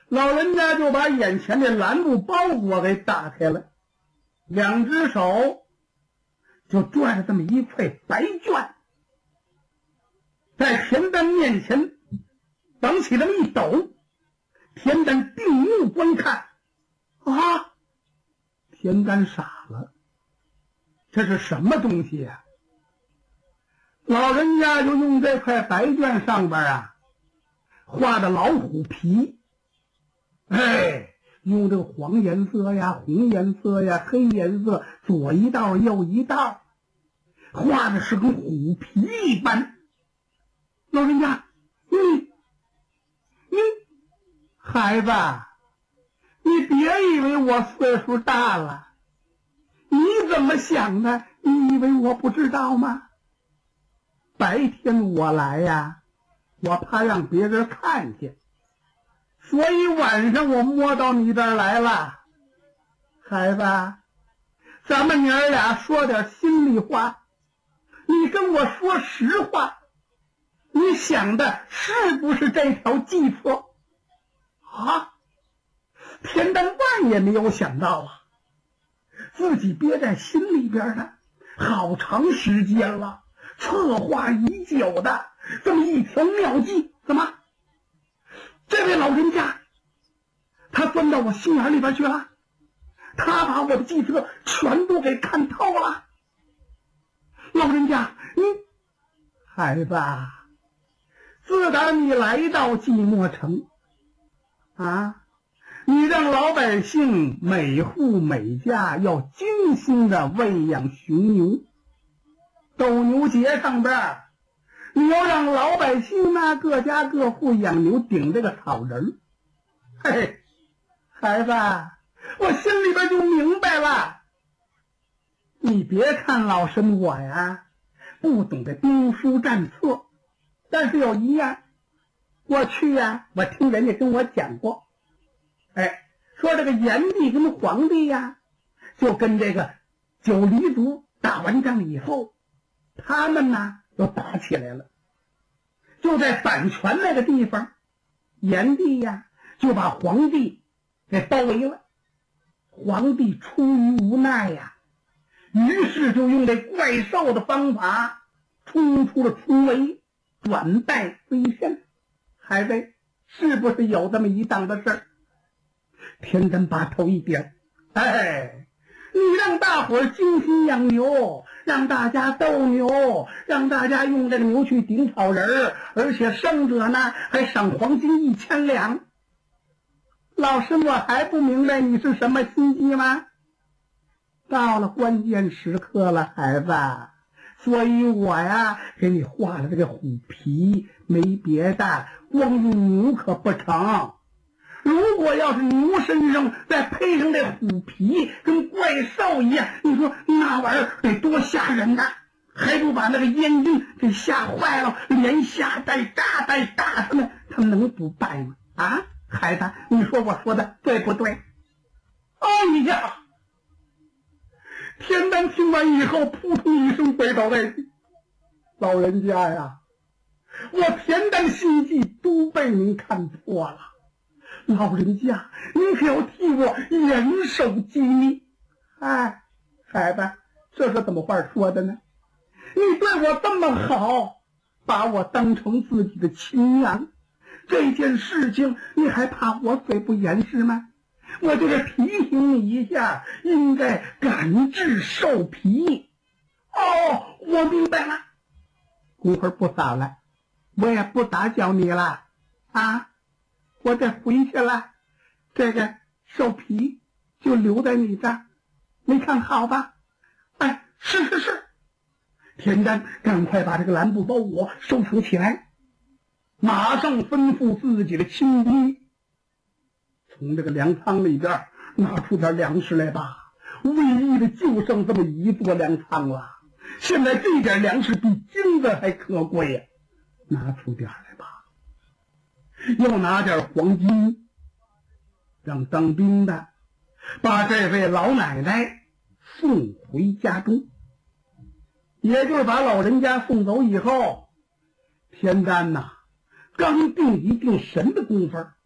老人家就把眼前的蓝布包裹给打开了，两只手就拽着这么一块白绢，在田丹面前往起这么一抖，田丹定目观看，啊！田丹傻了，这是什么东西呀？老人家就用这块白绢上边啊画的老虎皮，用这个黄颜色呀、红颜色呀、黑颜色，左一道右一道，画的是跟虎皮一般。老人家，你孩子，你别以为我岁数大了，你怎么想的？你以为我不知道吗？白天我来呀，我怕让别人看见，所以晚上我摸到你这儿来了。孩子，咱们娘俩说点心里话，你跟我说实话，你想的是不是这条计策啊？田丹万也没有想到啊，自己憋在心里边呢好长时间了，策划已久的这么一条妙计，怎么这位老人家他钻到我心眼里边去了，他把我的计策全都给看透了。老人家，孩子，自打你来到寂寞城啊，你让老百姓每户每家要精心的喂养雄牛，斗牛节上边你要让老百姓呢各家各户养牛顶这个草人。嘿，孩子，我心里边就明白了。你别看老身我呀不懂得兵书战策，但是有一样，过去呀我听人家跟我讲过，说这个炎帝跟黄帝呀就跟这个九黎族打完仗以后，他们呢又打起来了，就在阪泉那个地方，炎帝呀就把黄帝给包围了。皇帝出于无奈呀，于是就用这怪兽的方法冲出了重围，转败为胜。孩子，是不是有这么一档的事儿？田丹把头一点，你让大伙儿精心养牛，让大家斗牛，让大家用这个牛去顶草人，而且胜者呢还赏黄金1000两。老师，我还不明白你是什么心机吗？到了关键时刻了，孩子，所以我呀给你画了这个虎皮，没别的，光用牛可不成。如果要是牛身上再配上这虎皮，跟怪兽一样，你说那玩意儿得多吓人呐！还不把那个燕军给吓坏了，连吓带打带打他们能不败吗？啊，孩子，你说我说的对不对？哎呀！田丹听完以后扑通一声跪倒在地。老人家呀，我田丹心计都被您看破了，老人家您可要替我严守机密。孩子，这是怎么话说的呢？你对我这么好，把我当成自己的亲娘，这件事情你还怕我嘴不严实吗？我就是提醒你一下，应该赶制兽皮。我明白了。功夫不早了，我也不打搅你了啊，我得回去了。这个兽皮就留在你这儿，你看好吧？是。田丹赶快把这个蓝布包裹收藏起来，马上吩咐自己的亲兵从这个粮仓里边拿出点粮食来吧。唯一的就剩这么一座粮仓了，现在这点粮食比金子还可贵呀，拿出点来吧。要拿点黄金，让当兵的把这位老奶奶送回家中。也就是把老人家送走以后，田丹刚定一定神的功夫，